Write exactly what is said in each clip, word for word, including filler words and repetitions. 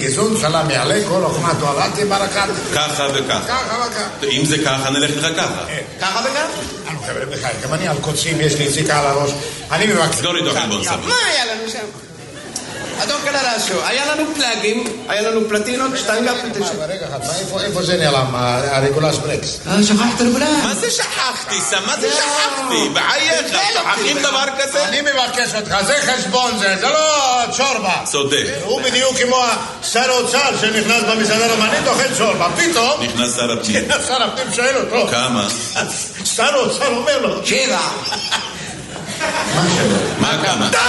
גיזון, סלם יעלה, כל אוכמה תועלתי ברקת. ככה וככה. ככה וככה. אם זה ככה, נלך לך ככה. ככה וככה? אנו חבר'ה, בחיים, גם אני על קוצים, יש לי סיכה על הראש. אני מבקש. סגור איתו חלבון סמי. מה היה לנו שם? אדון קלרשו, היה לנו פלאגים, היה לנו פלטינות, שתיים גם פלטינות. רגע אחד, איפה זה נעלם, הרגולס ברקס? שכחת רגולס. מה זה שכחתי, סם? מה זה שכחתי? בחייך, שכחים דבר כזה? אני מבקש אותך, זה חשבון זה, זה לא צ'ורבה. צודק. הוא בדיוק כמו שר האוצר שנכנס במסעדה רומנית, אוכל צ'ורבה. פתאום... נכנס שר הפנים. שר הפנים שואל אותו. כמה? שר האוצר אומר לו. שבע. מה שבע? מה כמה? די!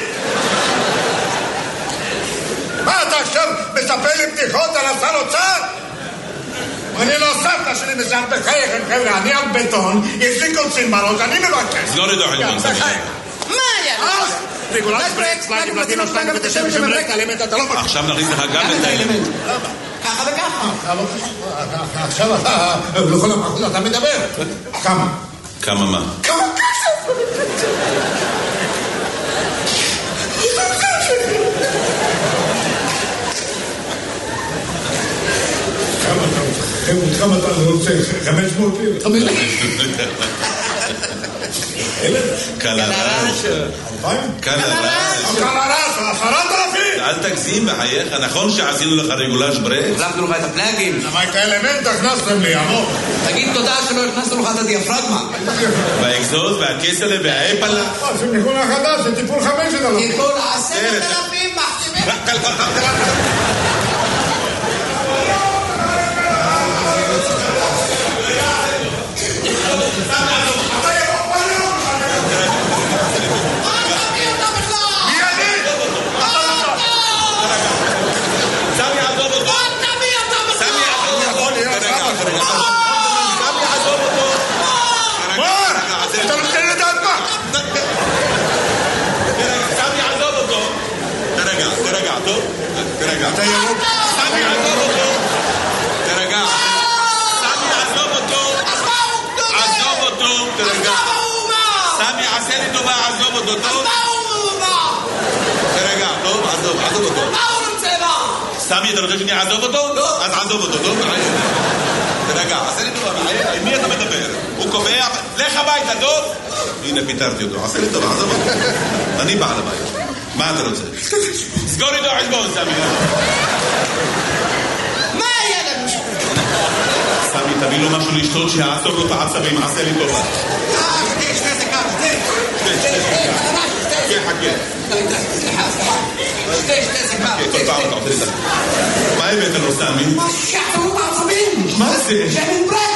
מה אתה עכשיו מספר לי בדיחות על השר אוצר? אני לא סבתא שלי מזהר בחייכם חבר'ה, אני על בטון, יש לי קוצים בראש, אני מבקש. סגור איתו חלבון סמי. מה היה? רגולס ברקס, פלאגים, פלטינות, שתיים ותשע שם רקע, אלמנט, אתה לא מכיר. עכשיו נכניס לך גם את האלמנט. ככה וככה. עכשיו אתה, לכל המחוז אתה מדבר. כמה? כמה מה? כמה כסף? כמה אתה רוצה? חמש מאות לירות? חמש קלרש. קלרש. קלרש, עשרת אלפים! אל תגזים בחייך, נכון שעשינו לך רגולש ברקס? החלפנו לך את הפלאגים. למה את האלמנט הכנסתם לי, עמוק? תגיד תודה שלא הכנסנו לך את הדיאפרגמה. והאקזוז והכסלה והאפלה. זה ניגון החדש, זה טיפול חמשת אלפים. טיפול עשרת אלפים מחתימים. תרגע, אתה ירוק. סמי, עזוב אותו. תרגע. סמי, עזוב אותו. עזוב אותו. תרגע. סמי, עשה לי טובה, עזוב אותו. טוב? תרגע, טוב? עזוב, עזוב אותו. סמי, אתה רוצה שאני אעזוב אותו? לא. אז עזוב אותו, טוב? תרגע, עשה לי טובה. עם מי אתה מדבר? הוא קובע, לך הביתה, טוב? הנה, פיתרתי אותו. עשה לי טובה, עזוב אותו. אני בעל הבית. מה אתה רוצה? סגור איתו חשבון, סמי. מה היה לנו? סמי, תביא לו משהו לשתות שיעצור לו את העצבים, עשה לי טובה. אה, שתי, שתי סיכה, שתי. שתי, שתי, חכה. שתי, שתי סיכה. חכה, כל פעם אתה עושה לי את זה. מה הבאת לו, סמי? מה שחררו בעצבים? מה זה? שמן ברק.